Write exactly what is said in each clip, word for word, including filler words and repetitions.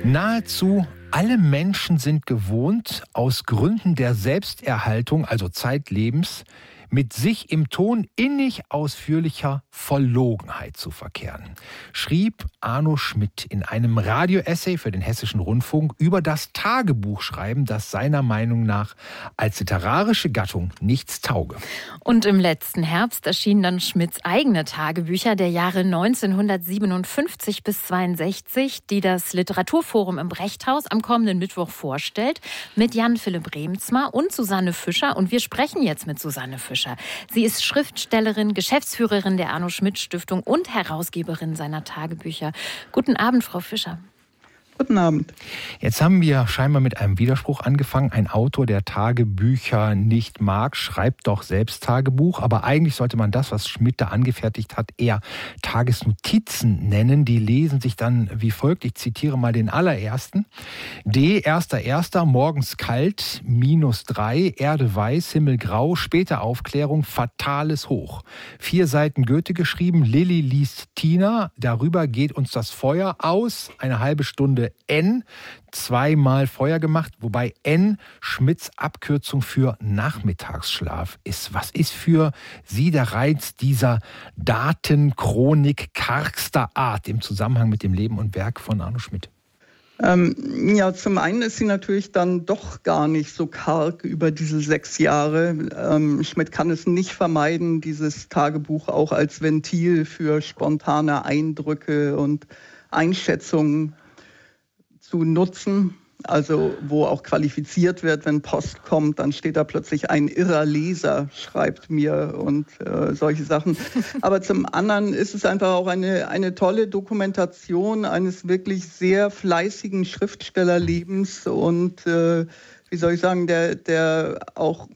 Nahezu alle Menschen sind gewohnt, aus Gründen der Selbsterhaltung, also Zeitlebens, mit sich im Ton innig ausführlicher Verlogenheit zu verkehren, schrieb Arno Schmidt in einem Radio-Essay für den Hessischen Rundfunk über das Tagebuchschreiben, das seiner Meinung nach als literarische Gattung nichts tauge. Und im letzten Herbst erschienen dann Schmidts eigene Tagebücher der Jahre neunzehnhundertsiebenundfünfzig bis zweiundsechzig, die das Literaturforum im Brechthaus am kommenden Mittwoch vorstellt, mit Jan-Philipp Remzma und Susanne Fischer. Und wir sprechen jetzt mit Susanne Fischer. Sie ist Schriftstellerin, Geschäftsführerin der Arno-Schmidt-Stiftung und Herausgeberin seiner Tagebücher. Guten Abend, Frau Fischer. Guten Abend. Jetzt haben wir scheinbar mit einem Widerspruch angefangen. Ein Autor, der Tagebücher nicht mag, schreibt doch selbst Tagebuch. Aber eigentlich sollte man das, was Schmidt da angefertigt hat, eher Tagesnotizen nennen. Die lesen sich dann wie folgt. Ich zitiere mal den allerersten. D. erster erster morgens kalt, minus drei, Erde weiß, Himmel grau, späte Aufklärung, fatales Hoch. Vier Seiten Goethe geschrieben, Lilly liest Tina, darüber geht uns das Feuer aus, eine halbe Stunde N, zweimal Feuer gemacht, wobei N Schmidts Abkürzung für Nachmittagsschlaf ist. Was ist für Sie der Reiz dieser Datenchronik kargster Art im Zusammenhang mit dem Leben und Werk von Arno Schmidt? Ähm, ja, zum einen ist sie natürlich dann doch gar nicht so karg über diese sechs Jahre. Ähm, Schmidt kann es nicht vermeiden, dieses Tagebuch auch als Ventil für spontane Eindrücke und Einschätzungen zu nutzen, also wo auch qualifiziert wird, wenn Post kommt, dann steht da plötzlich ein irrer Leser, schreibt mir und äh, solche Sachen. Aber zum anderen ist es einfach auch eine, eine tolle Dokumentation eines wirklich sehr fleißigen Schriftstellerlebens und äh, wie soll ich sagen, der, der auch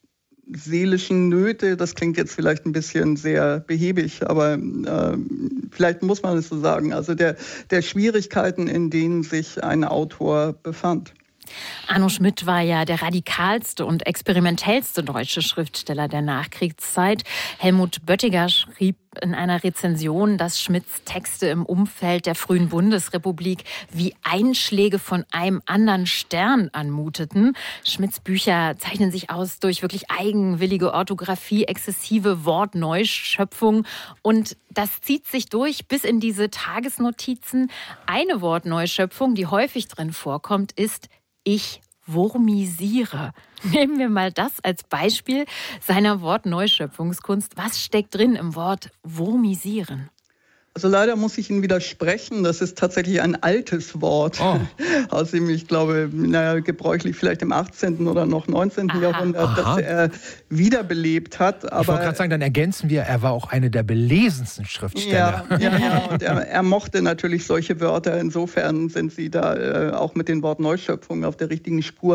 seelischen Nöte, das klingt jetzt vielleicht ein bisschen sehr behäbig, aber äh, vielleicht muss man es so sagen, also der, der Schwierigkeiten, in denen sich ein Autor befand. Arno Schmidt war ja der radikalste und experimentellste deutsche Schriftsteller der Nachkriegszeit. Helmut Böttiger schrieb in einer Rezension, dass Schmidts Texte im Umfeld der frühen Bundesrepublik wie Einschläge von einem anderen Stern anmuteten. Schmidts Bücher zeichnen sich aus durch wirklich eigenwillige Orthographie, exzessive Wortneuschöpfung und das zieht sich durch bis in diese Tagesnotizen. Eine Wortneuschöpfung, die häufig drin vorkommt, ist Ich wurmisiere. Nehmen wir mal das als Beispiel seiner Wortneuschöpfungskunst. Was steckt drin im Wort wurmisieren? Also leider muss ich Ihnen widersprechen. Das ist tatsächlich ein altes Wort, oh. aus dem ich glaube, naja, gebräuchlich vielleicht im achtzehnten oder noch neunzehnten Aha. Jahrhundert, Aha. das er wiederbelebt hat. Aber ich wollte gerade sagen, dann ergänzen wir, er war auch einer der belesensten Schriftsteller. Ja, ja, ja. Und er, er mochte natürlich solche Wörter. Insofern sind Sie da äh, auch mit den Wortneuschöpfungen auf der richtigen Spur.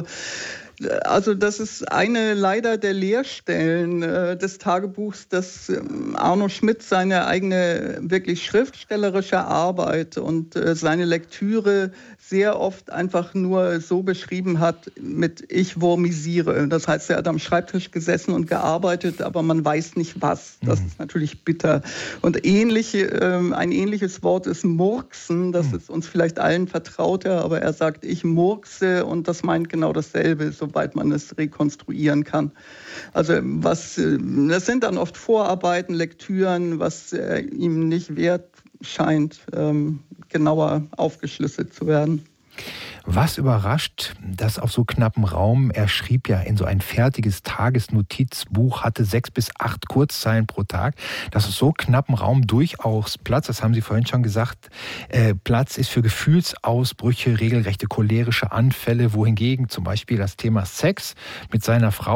Also das ist eine leider der Leerstellen äh, des Tagebuchs, dass äh, Arno Schmidt seine eigene wirklich schriftstellerische Arbeit und äh, seine Lektüre sehr oft einfach nur so beschrieben hat mit Ich wurmisiere. Das heißt, er hat am Schreibtisch gesessen und gearbeitet, aber man weiß nicht was. Das mhm. ist natürlich bitter. Und ähnlich, äh, ein ähnliches Wort ist Murksen. Das mhm. ist uns vielleicht allen vertrauter, aber er sagt, ich murkse und das meint genau dasselbe, soweit man es rekonstruieren kann. Also was, das sind dann oft Vorarbeiten, Lektüren, was äh, ihm nicht wert scheint, ähm, genauer aufgeschlüsselt zu werden. Was überrascht, dass auf so knappem Raum, er schrieb ja in so ein fertiges Tagesnotizbuch, hatte sechs bis acht Kurzzeilen pro Tag, dass auf so knappem Raum durchaus Platz, das haben Sie vorhin schon gesagt, äh, Platz ist für Gefühlsausbrüche, regelrechte cholerische Anfälle, wohingegen zum Beispiel das Thema Sex mit seiner Frau